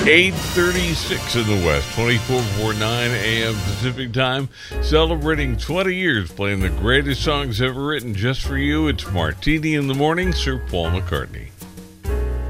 8:36 in the West, 24:49 a.m. Pacific Time, celebrating 20 years playing the greatest songs ever written just for you. It's Martini in the Morning, Sir Paul McCartney.